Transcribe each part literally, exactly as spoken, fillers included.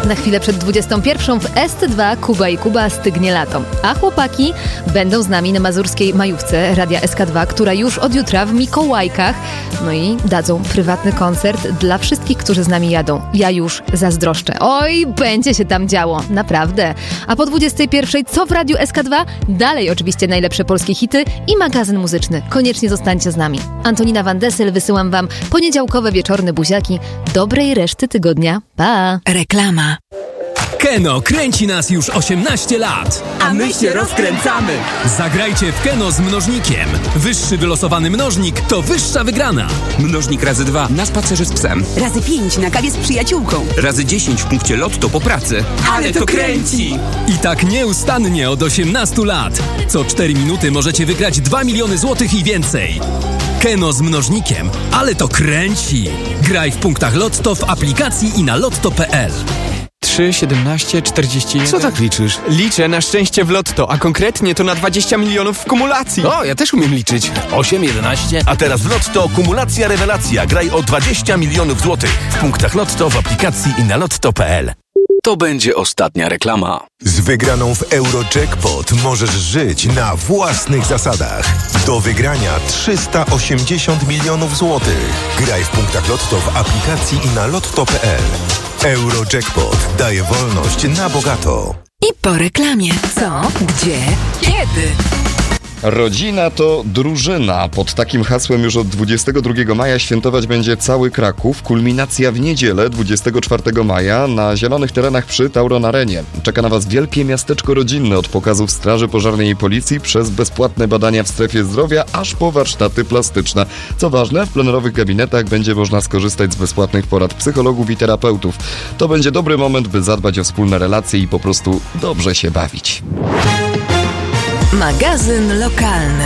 Na chwilę przed dwudziestą pierwszą w S T dwa Kuba i Kuba stygnie lato. A chłopaki będą z nami na mazurskiej majówce Radia S K dwa, która już od jutra w Mikołajkach. No i dadzą prywatny koncert dla wszystkich, którzy z nami jadą. Ja już zazdroszczę. Oj, będzie się tam działo. Naprawdę. A po dwudziestej pierwszej co w Radiu S K dwa? Dalej oczywiście najlepsze polskie hity i magazyn muzyczny. Koniecznie zostańcie z nami. Antonina Van Dessel, wysyłam wam poniedziałkowe wieczorne buziaki. Dobrej reszty tygodnia. Pa! Reklama. Keno kręci nas już osiemnaście lat. A my się rozkręcamy. Zagrajcie w Keno z mnożnikiem. Wyższy wylosowany mnożnik to wyższa wygrana. Mnożnik razy dwa na spacerze z psem. Razy pięć na kawie z przyjaciółką. Razy dziesięć w punkcie Lotto po pracy. Ale to kręci! I tak nieustannie od osiemnastu lat. Co cztery minuty możecie wygrać dwa miliony złotych i więcej. Keno z mnożnikiem. Ale to kręci. Graj w punktach Lotto w aplikacji i na lotto kropka p l. trzy, siedemnaście, czterdzieści jeden. Co tak liczysz? Liczę na szczęście w Lotto, a konkretnie to na dwadzieścia milionów w kumulacji. O, ja też umiem liczyć. osiem, jedenaście. A teraz w Lotto kumulacja rewelacja. Graj o dwadzieścia milionów złotych. W punktach Lotto, w aplikacji i na lotto kropka p l. To będzie ostatnia reklama. Z wygraną w Eurojackpot możesz żyć na własnych zasadach. Do wygrania trzysta osiemdziesiąt milionów złotych. Graj w punktach Lotto w aplikacji i na lotto kropka p l. Eurojackpot daje wolność na bogato. I po reklamie. Co? Gdzie? Kiedy? Rodzina to drużyna. Pod takim hasłem już od dwudziestego drugiego maja świętować będzie cały Kraków. Kulminacja w niedzielę, dwudziestego czwartego maja, na zielonych terenach przy Tauron Arenie. Czeka na Was wielkie miasteczko rodzinne, od pokazów Straży Pożarnej i Policji, przez bezpłatne badania w strefie zdrowia, aż po warsztaty plastyczne. Co ważne, w plenerowych gabinetach będzie można skorzystać z bezpłatnych porad psychologów i terapeutów. To będzie dobry moment, by zadbać o wspólne relacje i po prostu dobrze się bawić. Magazyn lokalny.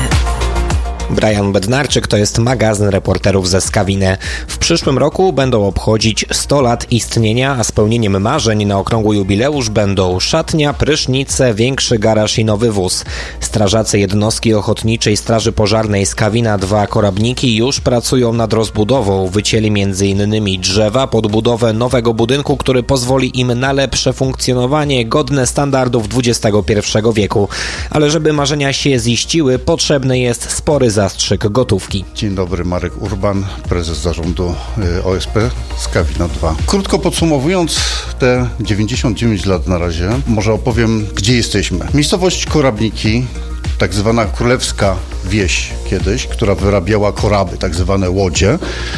Brian Bednarczyk to jest magazyn reporterów ze Skawiny. W przyszłym roku będą obchodzić sto lat istnienia, a spełnieniem marzeń na okrągły jubileusz będą szatnia, prysznice, większy garaż i nowy wóz. Strażacy jednostki ochotniczej Straży Pożarnej Skawina dwa Korabniki już pracują nad rozbudową. Wycięli między innymi drzewa pod budowę nowego budynku, który pozwoli im na lepsze funkcjonowanie godne standardów dwudziestego pierwszego wieku. Ale żeby marzenia się ziściły, potrzebny jest spory zastrzyk gotówki. Dzień dobry, Marek Urban, prezes zarządu O S P Skawina dwa. Krótko podsumowując te dziewięćdziesiąt dziewięć lat na razie, może opowiem, gdzie jesteśmy. Miejscowość Korabniki, tak zwana królewska wieś kiedyś, która wyrabiała koraby, tak zwane łodzie.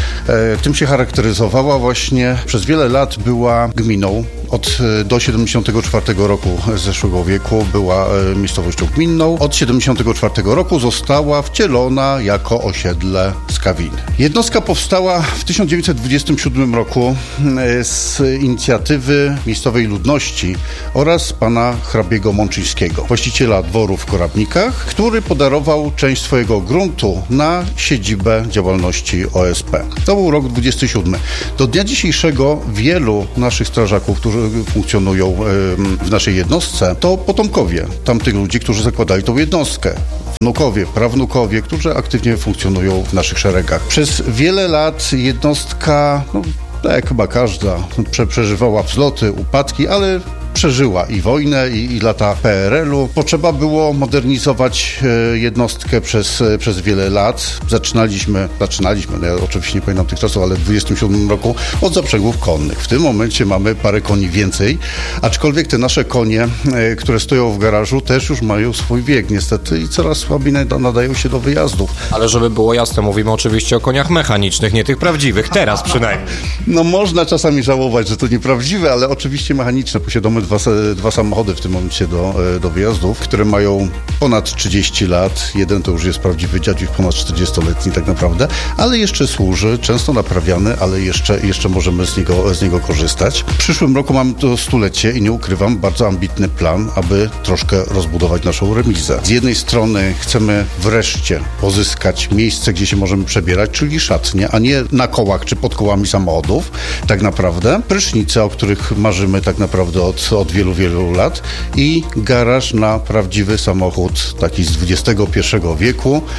E, tym się charakteryzowała właśnie, przez wiele lat była gminą. Od do siedemdziesiątego czwartego roku zeszłego wieku była e, miejscowością gminną. Od siedemdziesiątego czwartego roku została wcielona jako osiedle Skawiny. Jednostka powstała w tysiąc dziewięćset dwudziestym siódmym roku e, z inicjatywy miejscowej ludności oraz pana hrabiego Mączyńskiego, właściciela dworu w Korabnikach, który podarował część swojego gruntu na siedzibę działalności O S P. To był rok dwudziesty siódmy. Do dnia dzisiejszego wielu naszych strażaków, którzy funkcjonują w naszej jednostce, to potomkowie tamtych ludzi, którzy zakładali tą jednostkę. Wnukowie, prawnukowie, którzy aktywnie funkcjonują w naszych szeregach. Przez wiele lat jednostka, no, tak jak chyba każda, prze, przeżywała wzloty, upadki, ale przeżyła i wojnę, i, i lata P R L u. Potrzeba było modernizować e, jednostkę przez, e, przez wiele lat. Zaczynaliśmy, zaczynaliśmy, no ja oczywiście nie pamiętam tych czasów, ale w dwudziestym siódmym roku od zaprzęgów konnych. W tym momencie mamy parę koni więcej, aczkolwiek te nasze konie, e, które stoją w garażu, też już mają swój wiek niestety i coraz słabiej nadają się do wyjazdów. Ale żeby było jasne, mówimy oczywiście o koniach mechanicznych, nie tych prawdziwych, teraz przynajmniej. No można czasami żałować, że to nieprawdziwe, ale oczywiście mechaniczne. Posiadamy Dwa, dwa samochody w tym momencie do, do wyjazdów, które mają ponad trzydzieści lat. Jeden to już jest prawdziwy dziadziuś, ponad czterdziestoletni tak naprawdę, ale jeszcze służy, często naprawiany, ale jeszcze, jeszcze możemy z niego, z niego korzystać. W przyszłym roku mamy to stulecie i nie ukrywam, bardzo ambitny plan, aby troszkę rozbudować naszą remizę. Z jednej strony chcemy wreszcie pozyskać miejsce, gdzie się możemy przebierać, czyli szatnie, a nie na kołach czy pod kołami samochodów, tak naprawdę. Prysznice, o których marzymy tak naprawdę od od wielu, wielu lat i garaż na prawdziwy samochód, taki z dwudziestego pierwszego wieku,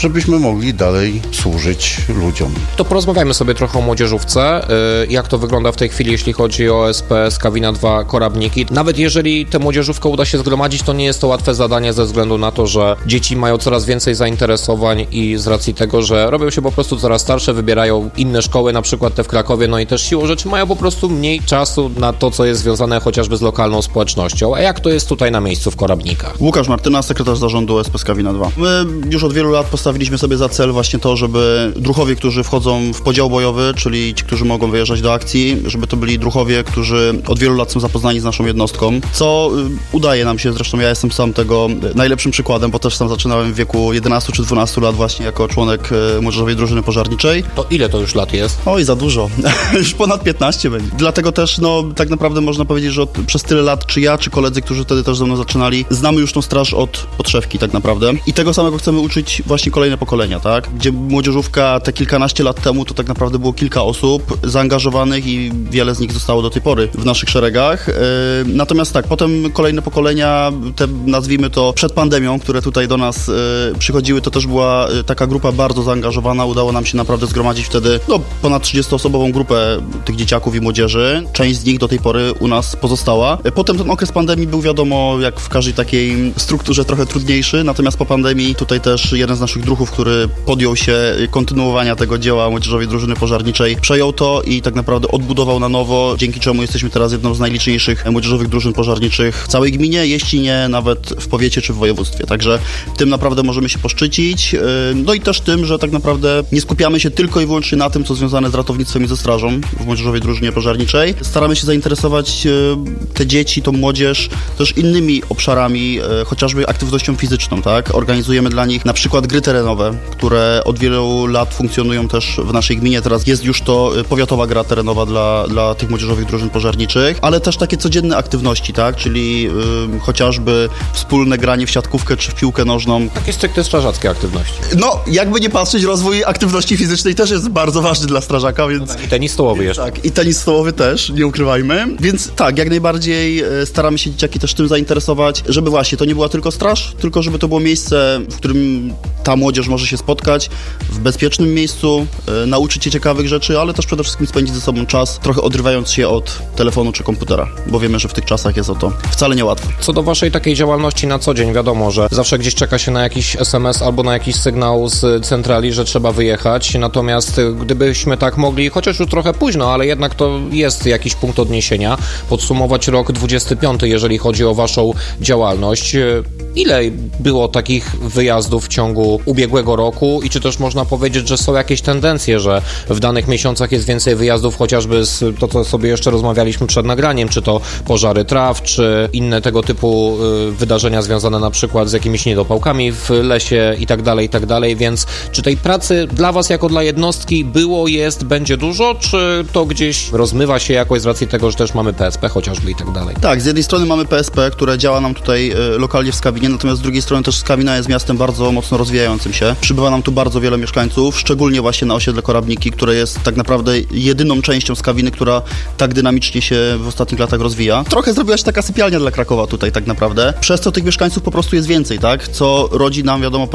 żebyśmy mogli dalej służyć ludziom. To porozmawiajmy sobie trochę o młodzieżówce. Jak to wygląda w tej chwili, jeśli chodzi o O S P Skawina dwa Korabniki? Nawet jeżeli tę młodzieżówkę uda się zgromadzić, to nie jest to łatwe zadanie ze względu na to, że dzieci mają coraz więcej zainteresowań i z racji tego, że robią się po prostu coraz starsze, wybierają inne szkoły, na przykład te w Krakowie, no i też siłą rzeczy mają po prostu mniej czasu na to, co jest związane chociażby z lokalną społecznością. A jak to jest tutaj na miejscu w Korabnikach? Łukasz Martyna, sekretarz zarządu O S P Skawina dwa. My już od wielu lat postawiliśmy sobie za cel właśnie to, żeby druhowie, którzy wchodzą w podział bojowy, czyli ci, którzy mogą wyjeżdżać do akcji, żeby to byli druhowie, którzy od wielu lat są zapoznani z naszą jednostką, co udaje nam się, zresztą ja jestem sam tego najlepszym przykładem, bo też sam zaczynałem w wieku jedenastu czy dwunastu lat właśnie jako członek młodzieżowej drużyny pożarniczej. To ile to już lat jest? Oj, za dużo. Już ponad piętnaście będzie. Dlatego też, no, tak naprawdę można powiedzieć, że od, przez tyle lat, czy ja, czy koledzy, którzy wtedy też ze mną zaczynali, znamy już tą straż od podszewki tak naprawdę. I tego samego chcemy uczyć właśnie kolejne pokolenia, tak? Gdzie młodzieżówka te kilkanaście lat temu to tak naprawdę było kilka osób zaangażowanych i wiele z nich zostało do tej pory w naszych szeregach. Yy, natomiast tak, potem kolejne pokolenia, te nazwijmy to przed pandemią, które tutaj do nas yy, przychodziły, to też była yy, taka grupa bardzo zaangażowana. Udało nam się naprawdę zgromadzić wtedy no, ponad trzydziestoosobową grupę tych dzieciaków i młodzieży. Część z nich do tej pory u nas pozostała. Yy, potem ten okres pandemii był wiadomo, jak w każdej takiej strukturze trochę trudniejszy, natomiast po pandemii tutaj też jeden z naszych druhów, który podjął się kontynuowania tego dzieła Młodzieżowej Drużyny Pożarniczej, przejął to i tak naprawdę odbudował na nowo, dzięki czemu jesteśmy teraz jedną z najliczniejszych młodzieżowych drużyn pożarniczych w całej gminie, jeśli nie nawet w powiecie czy w województwie. Także tym naprawdę możemy się poszczycić. No i też tym, że tak naprawdę nie skupiamy się tylko i wyłącznie na tym, co związane z ratownictwem i ze strażą w Młodzieżowej Drużynie Pożarniczej. Staramy się zainteresować te dzieci, tą młodzież też innymi obszarami, chociażby aktywnością fizyczną, tak? Organizujemy dla nich na przykład gry terenowe, które od wielu lat funkcjonują też w naszej gminie. Teraz jest już to powiatowa gra terenowa dla, dla tych młodzieżowych drużyn pożarniczych, ale też takie codzienne aktywności, tak? Czyli y, chociażby wspólne granie w siatkówkę czy w piłkę nożną. Takie stricte strażackie aktywności. No, jakby nie patrzeć, rozwój aktywności fizycznej też jest bardzo ważny dla strażaka, więc... I tenis stołowy jeszcze. Tak, i tenis stołowy też, nie ukrywajmy. Więc tak, jak najbardziej staramy się dzieciaki też tym zainteresować, żeby właśnie to nie była tylko straż, tylko żeby to było miejsce, w którym ta młodzież może się spotkać w bezpiecznym miejscu, y, nauczyć się ciekawych rzeczy, ale też przede wszystkim spędzić ze sobą czas, trochę odrywając się od telefonu czy komputera, bo wiemy, że w tych czasach jest o to wcale niełatwo. Co do waszej takiej działalności na co dzień, wiadomo, że zawsze gdzieś czeka się na jakiś es em es albo na jakiś sygnał z centrali, że trzeba wyjechać, natomiast gdybyśmy tak mogli, chociaż już trochę późno, ale jednak to jest jakiś punkt odniesienia, podsumować rok dwudziesty piąty, jeżeli chodzi o waszą działalność. Ile było takich wyjazdów w ciągu ubiegłego roku i czy też można powiedzieć, że są jakieś tendencje, że w danych miesiącach jest więcej wyjazdów, chociażby z to, co sobie jeszcze rozmawialiśmy przed nagraniem, czy to pożary traw, czy inne tego typu y, wydarzenia związane na przykład z jakimiś niedopałkami w lesie i tak dalej, i tak dalej, więc czy tej pracy dla was jako dla jednostki było, jest, będzie dużo, czy to gdzieś rozmywa się jakoś z racji tego, że też mamy P S P chociażby i tak dalej? Tak, z jednej strony mamy P S P, które działa nam tutaj y, lokalnie w Skawinie, natomiast z drugiej strony też Skawina jest miastem bardzo mocno rozwijającym się. Przybywa nam tu bardzo wiele mieszkańców, szczególnie właśnie na osiedle Korabniki, które jest tak naprawdę jedyną częścią Skawiny, która tak dynamicznie się w ostatnich latach rozwija. Trochę zrobiła się taka sypialnia dla Krakowa tutaj tak naprawdę, przez co tych mieszkańców po prostu jest więcej, tak? Co rodzi nam, wiadomo,